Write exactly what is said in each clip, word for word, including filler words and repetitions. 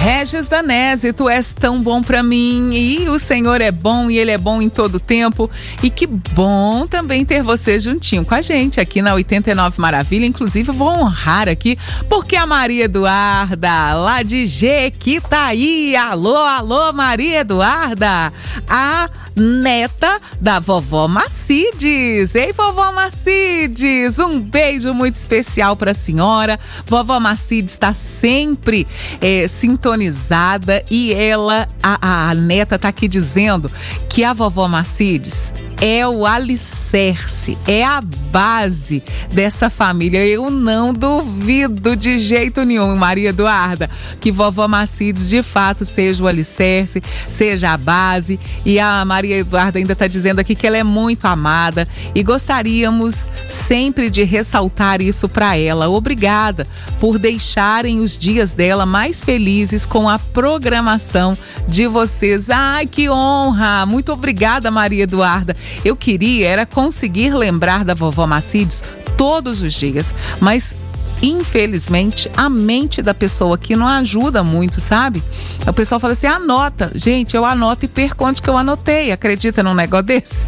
Regis Danese, tu és tão bom pra mim, e o Senhor é bom e Ele é bom em todo tempo, e que bom também ter você juntinho com a gente aqui na oitenta e nove Maravilha. Inclusive eu vou honrar aqui, porque a Maria Eduarda, lá de Jequitaí, alô, alô Maria Eduarda, a neta da vovó Macides. Ei, vovó Macides, um beijo muito especial pra senhora. Vovó Macides está sempre é, sintonizada, e ela, a, a neta tá aqui dizendo que a vovó Macides é o alicerce, é a base dessa família. Eu não duvido de jeito nenhum, Maria Eduarda, que vovó Macides de fato seja o alicerce, seja a base. E a Maria Eduarda ainda está dizendo aqui que ela é muito amada, e gostaríamos sempre de ressaltar isso para ela. Obrigada por deixarem os dias dela mais felizes com a programação de vocês. Ai, que honra! Muito obrigada, Maria Eduarda. Eu queria era conseguir lembrar da vovó Macides todos os dias, mas infelizmente a mente da pessoa aqui não ajuda muito, sabe? O pessoal fala assim, anota. Gente, eu anoto e perco onde que eu anotei. Acredita num negócio desse?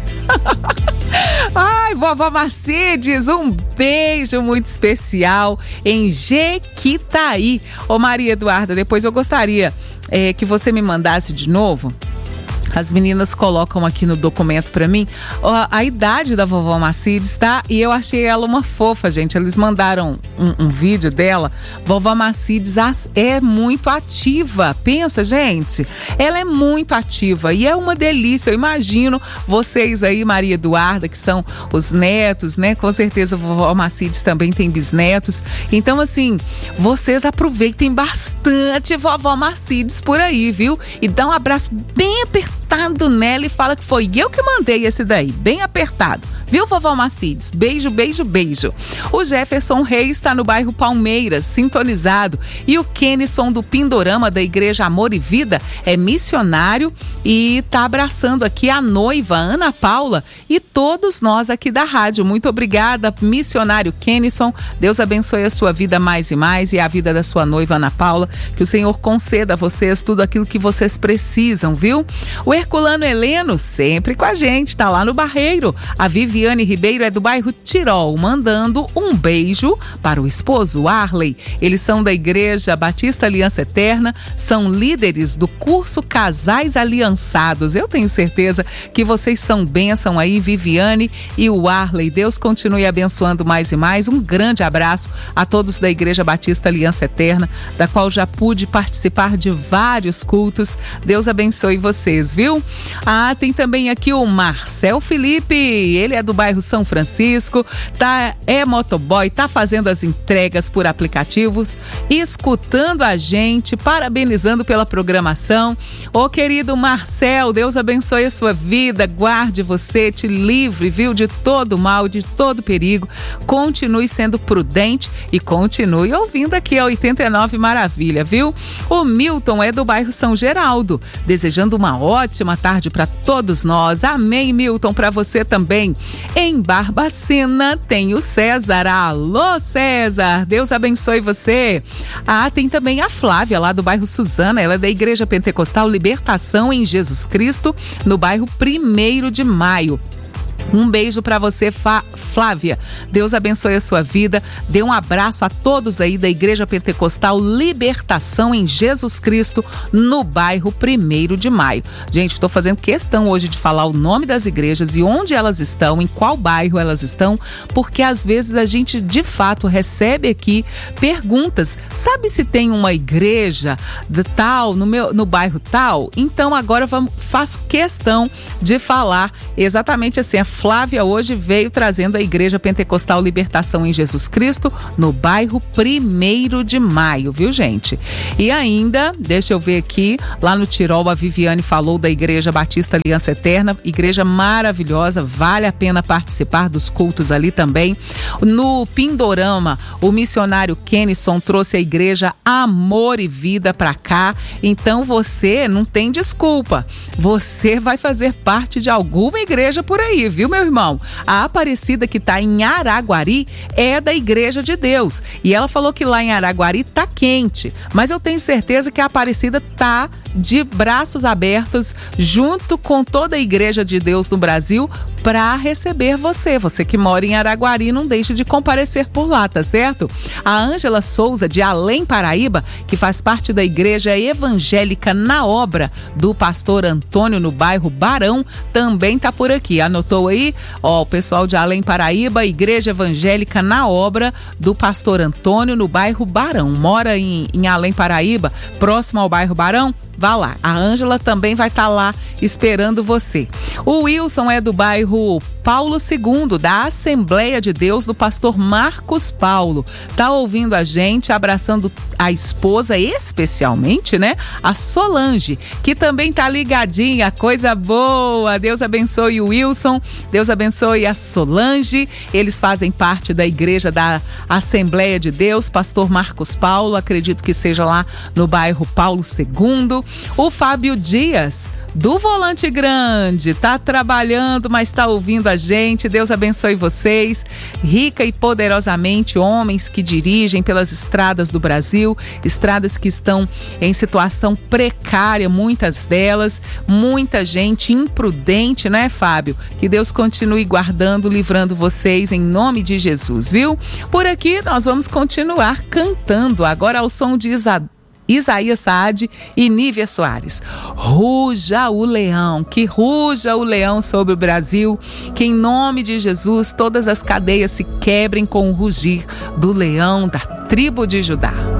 Ai, vovó Macides, um beijo muito especial em Jequitaí. Ô Maria Eduarda, depois eu gostaria é, que você me mandasse de novo. As meninas colocam aqui no documento pra mim a, a idade da vovó Macides, tá? E eu achei ela uma fofa, gente. Eles mandaram um, um vídeo dela. Vovó Macides é muito ativa. Pensa, gente. Ela é muito ativa e é uma delícia. Eu imagino vocês aí, Maria Eduarda, que são os netos, né? Com certeza a vovó Macides também tem bisnetos. Então, assim, vocês aproveitem bastante vovó Macides por aí, viu? E dá um abraço bem apertado nela e fala que foi eu que mandei esse daí, bem apertado, viu, vovó Macides? Beijo, beijo, beijo. O Jefferson Reis está no bairro Palmeiras, sintonizado, e o Kenison do Pindorama da Igreja Amor e Vida é missionário e tá abraçando aqui a noiva Ana Paula e todos nós aqui da rádio. Muito obrigada, missionário Kenison. Deus abençoe a sua vida mais e mais, e a vida da sua noiva Ana Paula, que o Senhor conceda a vocês tudo aquilo que vocês precisam, viu? O Herculano Heleno sempre com a gente, tá lá no Barreiro. A Viviane Ribeiro é do bairro Tirol, mandando um beijo para o esposo Arley. Eles são da Igreja Batista Aliança Eterna, são líderes do curso Casais Aliançados. Eu tenho certeza que vocês são bênção aí, Viviane e o Arley. Deus continue abençoando mais e mais. Um grande abraço a todos da Igreja Batista Aliança Eterna, da qual já pude participar de vários cultos. Deus abençoe vocês, viu? Ah, tem também aqui o Marcel Felipe, ele é do bairro São Francisco, tá, é motoboy, tá fazendo as entregas por aplicativos, escutando a gente, parabenizando pela programação. Ô querido Marcel, Deus abençoe a sua vida, guarde você, te livre, viu, de todo mal, de todo perigo. Continue sendo prudente e continue ouvindo aqui a oitenta e nove Maravilha, viu? O Milton é do bairro São Geraldo, desejando uma ótima Ótima tarde para todos nós. Amém, Milton, para você também. Em Barbacena tem o César. Alô, César, Deus abençoe você. Ah, tem também a Flávia, lá do bairro Suzana. Ela é da Igreja Pentecostal Libertação em Jesus Cristo, no bairro primeiro de maio. Um beijo para você, Fa- Flávia. Deus abençoe a sua vida. Dê um abraço a todos aí da Igreja Pentecostal Libertação em Jesus Cristo, no bairro primeiro de maio. Gente, estou fazendo questão hoje de falar o nome das igrejas e onde elas estão, em qual bairro elas estão, porque às vezes a gente de fato recebe aqui perguntas. Sabe se tem uma igreja de tal, no, meu, no bairro tal? Então agora vamos, faço questão de falar exatamente assim. A Flávia hoje veio trazendo a Igreja Pentecostal Libertação em Jesus Cristo, no bairro primeiro de maio, viu, gente? E ainda, deixa eu ver aqui, lá no Tirol, a Viviane falou da Igreja Batista Aliança Eterna, igreja maravilhosa, vale a pena participar dos cultos ali também. No Pindorama, o missionário Kenison trouxe a Igreja Amor e Vida pra cá, então você não tem desculpa, você vai fazer parte de alguma igreja por aí, viu? viu, meu irmão? A Aparecida, que está em Araguari, é da Igreja de Deus. E ela falou que lá em Araguari tá quente, mas eu tenho certeza que a Aparecida tá de braços abertos junto com toda a Igreja de Deus no Brasil para receber você. Você que mora em Araguari, não deixe de comparecer por lá, tá certo? A Ângela Souza, de Além Paraíba, que faz parte da Igreja Evangélica na Obra do pastor Antônio, no bairro Barão, também tá por aqui. Anotou aí? Ó, o pessoal de Além Paraíba, Igreja Evangélica na Obra do pastor Antônio, no bairro Barão. Mora em, em Além Paraíba, próximo ao bairro Barão? Vá lá. A Ângela também vai estar tá lá esperando você. O Wilson é do bairro Paulo segundo, da Assembleia de Deus do pastor Marcos Paulo. Tá ouvindo a gente, abraçando a esposa, especialmente, né? A Solange, que também tá ligadinha, coisa boa. Deus abençoe o Wilson, Deus abençoe a Solange. Eles fazem parte da igreja da Assembleia de Deus, pastor Marcos Paulo, acredito que seja lá no bairro Paulo segundo. O Fábio Dias, do Volante Grande, tá trabalhando, mas tá ouvindo a gente. Deus abençoe vocês, rica e poderosamente, homens que dirigem pelas estradas do Brasil, estradas que estão em situação precária, muitas delas, muita gente imprudente, né, Fábio? Que Deus continue guardando, livrando vocês em nome de Jesus, viu? Por aqui nós vamos continuar cantando agora ao som de Isadora, Isaías Saad e Nívia Soares. Ruja o leão, que ruja o leão sobre o Brasil, que em nome de Jesus todas as cadeias se quebrem com o rugir do leão da tribo de Judá.